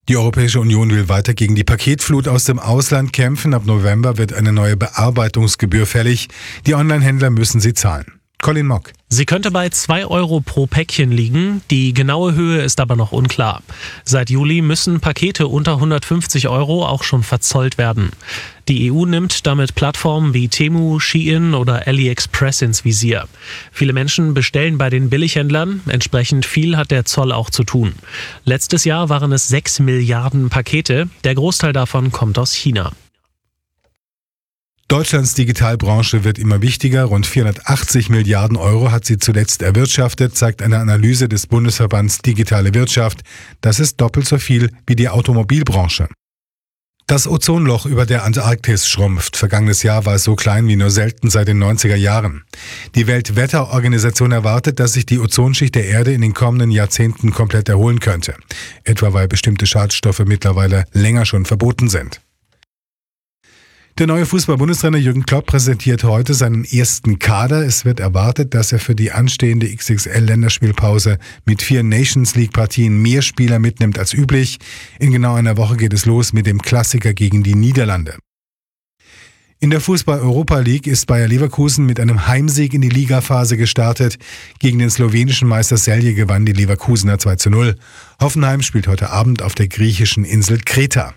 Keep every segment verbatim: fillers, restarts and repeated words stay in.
Die Europäische Union will weiter gegen die Paketflut aus dem Ausland kämpfen. Ab November wird eine neue Bearbeitungsgebühr fällig. Die Onlinehändler müssen sie zahlen. Colin Mock. Sie könnte bei zwei Euro pro Päckchen liegen. Die genaue Höhe ist aber noch unklar. Seit Juli müssen Pakete unter hundertfünfzig Euro auch schon verzollt werden. Die E U nimmt damit Plattformen wie Temu, Shein oder AliExpress ins Visier. Viele Menschen bestellen bei den Billighändlern. Entsprechend viel hat der Zoll auch zu tun. Letztes Jahr waren es sechs Milliarden Pakete. Der Großteil davon kommt aus China. Deutschlands Digitalbranche wird immer wichtiger. Rund vierhundertachtzig Milliarden Euro hat sie zuletzt erwirtschaftet, zeigt eine Analyse des Bundesverbands Digitale Wirtschaft. Das ist doppelt so viel wie die Automobilbranche. Das Ozonloch über der Antarktis schrumpft. Vergangenes Jahr war es so klein wie nur selten seit den neunziger Jahren. Die Weltwetterorganisation erwartet, dass sich die Ozonschicht der Erde in den kommenden Jahrzehnten komplett erholen könnte. Etwa weil bestimmte Schadstoffe mittlerweile länger schon verboten sind. Der neue Fußball-Bundestrainer Jürgen Klopp präsentiert heute seinen ersten Kader. Es wird erwartet, dass er für die anstehende X X L-Länderspielpause mit vier Nations-League-Partien mehr Spieler mitnimmt als üblich. In genau einer Woche geht es los mit dem Klassiker gegen die Niederlande. In der Fußball-Europa League ist Bayer Leverkusen mit einem Heimsieg in die Ligaphase gestartet. Gegen den slowenischen Meister Celje gewann die Leverkusener zwei zu null. Hoffenheim spielt heute Abend auf der griechischen Insel Kreta.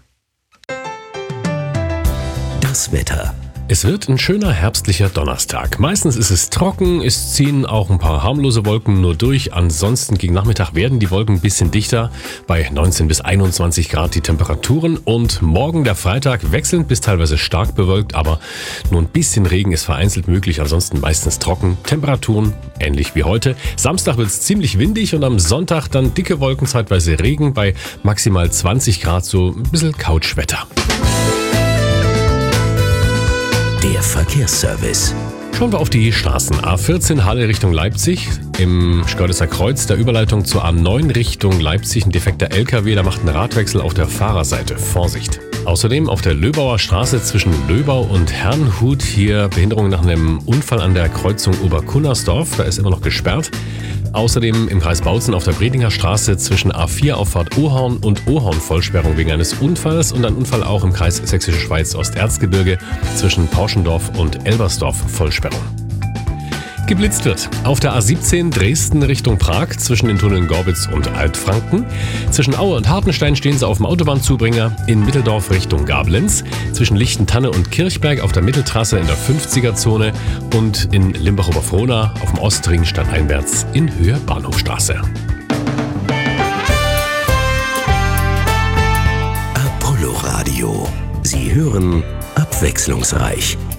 Das Wetter. Es wird ein schöner herbstlicher Donnerstag. Meistens ist es trocken, es ziehen auch ein paar harmlose Wolken nur durch. Ansonsten gegen Nachmittag werden die Wolken ein bisschen dichter. Bei neunzehn bis einundzwanzig Grad die Temperaturen. Und morgen der Freitag wechselnd bis teilweise stark bewölkt, aber nur ein bisschen Regen ist vereinzelt möglich. Ansonsten meistens trocken. Temperaturen ähnlich wie heute. Samstag wird es ziemlich windig und am Sonntag dann dicke Wolken, zeitweise Regen bei maximal zwanzig Grad, so ein bisschen Couchwetter. Der Verkehrsservice. Schauen wir auf die Straßen. A vierzehn Halle Richtung Leipzig. Im Schkeuditzer Kreuz der Überleitung zur A neun Richtung Leipzig ein defekter L K W. Da macht einen Radwechsel auf der Fahrerseite. Vorsicht. Außerdem auf der Löbauer Straße zwischen Löbau und Herrnhut hier Behinderung nach einem Unfall an der Kreuzung Oberkunnersdorf. Da ist immer noch gesperrt. Außerdem im Kreis Bautzen auf der Bredinger Straße zwischen A vier Auffahrt Ohorn und Ohorn Vollsperrung wegen eines Unfalls und ein Unfall auch im Kreis Sächsische Schweiz Osterzgebirge zwischen Pauschendorf und Elbersdorf Vollsperrung. Geblitzt wird auf der A siebzehn Dresden Richtung Prag zwischen den Tunneln Gorbitz und Altfranken. Zwischen Aue und Hartenstein stehen sie auf dem Autobahnzubringer. In Mitteldorf Richtung Gablenz. Zwischen Lichtentanne und Kirchberg auf der Mitteltrasse in der fünfziger-Zone. Und in Limbach-Oberfrohna auf dem Ostring stadteinwärts in Höhe Bahnhofstraße. Apollo Radio. Sie hören abwechslungsreich.